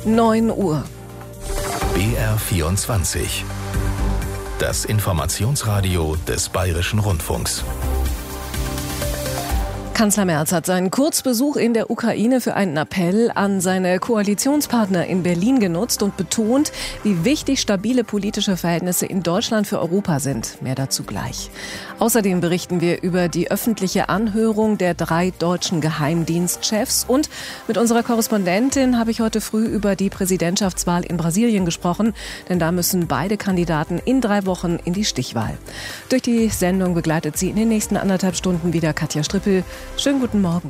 9 Uhr. BR24. Das Informationsradio des Bayerischen Rundfunks. Kanzler Merz hat seinen Kurzbesuch in der Ukraine für einen Appell an seine Koalitionspartner in Berlin genutzt und betont, wie wichtig stabile politische Verhältnisse in Deutschland für Europa sind. Mehr dazu gleich. Außerdem berichten wir über die öffentliche Anhörung der 3 deutschen Geheimdienstchefs und mit unserer Korrespondentin habe ich heute früh über die Präsidentschaftswahl in Brasilien gesprochen, denn da müssen beide Kandidaten in 3 Wochen in die Stichwahl. Durch die Sendung begleitet sie in den nächsten 1,5 Stunden wieder Katja Strippel. Schönen guten Morgen.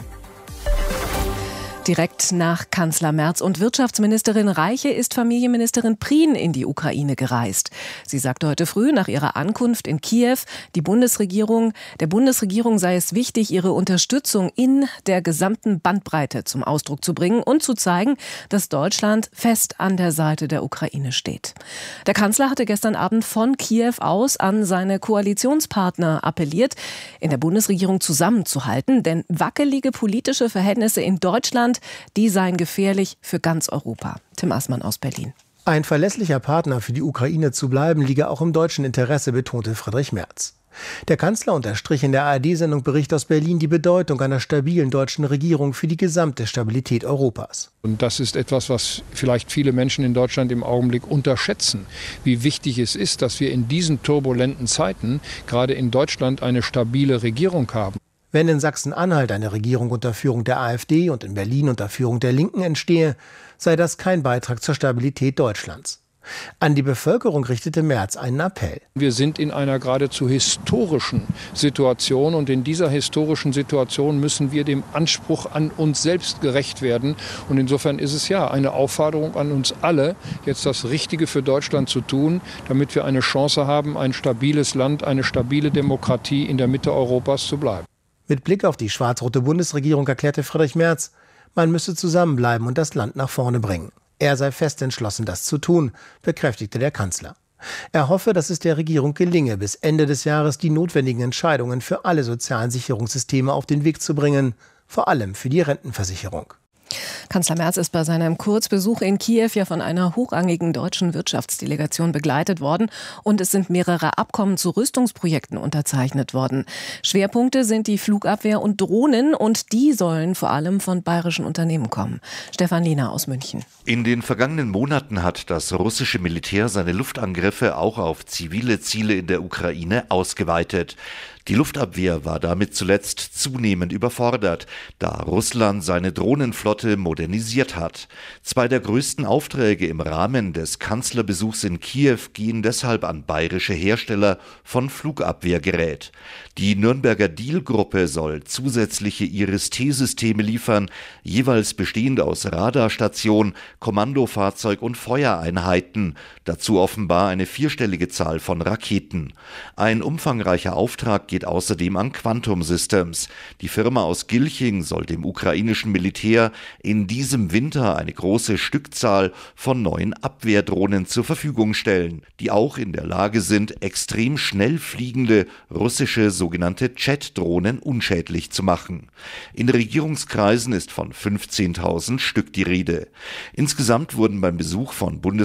Direkt nach Kanzler Merz und Wirtschaftsministerin Reiche ist Familienministerin Prien in die Ukraine gereist. Sie sagte heute früh nach ihrer Ankunft in Kiew, der Bundesregierung sei es wichtig, ihre Unterstützung in der gesamten Bandbreite zum Ausdruck zu bringen und zu zeigen, dass Deutschland fest an der Seite der Ukraine steht. Der Kanzler hatte gestern Abend von Kiew aus an seine Koalitionspartner appelliert, in der Bundesregierung zusammenzuhalten, denn wackelige politische Verhältnisse in Deutschland, die seien gefährlich für ganz Europa. Tim Assmann aus Berlin. Ein verlässlicher Partner für die Ukraine zu bleiben, liege auch im deutschen Interesse, betonte Friedrich Merz. Der Kanzler unterstrich in der ARD-Sendung Bericht aus Berlin die Bedeutung einer stabilen deutschen Regierung für die gesamte Stabilität Europas. Und das ist etwas, was vielleicht viele Menschen in Deutschland im Augenblick unterschätzen, wie wichtig es ist, dass wir in diesen turbulenten Zeiten gerade in Deutschland eine stabile Regierung haben. Wenn in Sachsen-Anhalt eine Regierung unter Führung der AfD und in Berlin unter Führung der Linken entstehe, sei das kein Beitrag zur Stabilität Deutschlands. An die Bevölkerung richtete Merz einen Appell. Wir sind in einer geradezu historischen Situation und in dieser historischen Situation müssen wir dem Anspruch an uns selbst gerecht werden. Und insofern ist es ja eine Aufforderung an uns alle, jetzt das Richtige für Deutschland zu tun, damit wir eine Chance haben, ein stabiles Land, eine stabile Demokratie in der Mitte Europas zu bleiben. Mit Blick auf die schwarz-rote Bundesregierung erklärte Friedrich Merz, man müsse zusammenbleiben und das Land nach vorne bringen. Er sei fest entschlossen, das zu tun, bekräftigte der Kanzler. Er hoffe, dass es der Regierung gelinge, bis Ende des Jahres die notwendigen Entscheidungen für alle sozialen Sicherungssysteme auf den Weg zu bringen, vor allem für die Rentenversicherung. Kanzler Merz ist bei seinem Kurzbesuch in Kiew ja von einer hochrangigen deutschen Wirtschaftsdelegation begleitet worden und es sind mehrere Abkommen zu Rüstungsprojekten unterzeichnet worden. Schwerpunkte sind die Flugabwehr und Drohnen und die sollen vor allem von bayerischen Unternehmen kommen. Stefan Lehner aus München. In den vergangenen Monaten hat das russische Militär seine Luftangriffe auch auf zivile Ziele in der Ukraine ausgeweitet. Die Luftabwehr war damit zuletzt zunehmend überfordert, da Russland seine Drohnenflotte modernisiert hat. 2 der größten Aufträge im Rahmen des Kanzlerbesuchs in Kiew gehen deshalb an bayerische Hersteller von Flugabwehrgerät. Die Nürnberger Diehl-Gruppe soll zusätzliche Iris-T-Systeme liefern, jeweils bestehend aus Radarstation, Kommandofahrzeug und Feuereinheiten, dazu offenbar eine 4-stellige Zahl von Raketen. Ein umfangreicher Auftrag geht außerdem an Quantum Systems. Die Firma aus Gilching soll dem ukrainischen Militär in diesem Winter eine große Stückzahl von neuen Abwehrdrohnen zur Verfügung stellen, die auch in der Lage sind, extrem schnell fliegende russische sogenannte Jet-Drohnen unschädlich zu machen. In Regierungskreisen ist von 15.000 Stück die Rede. Insgesamt wurden beim Besuch von